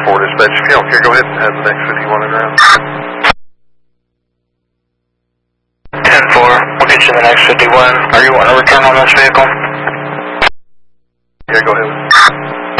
10-4 dispatch. If you don't care, go ahead and have the next 51 in ground. 10-4, we'll get you the next 51. Are you wanting to return on this vehicle? Yeah, go ahead.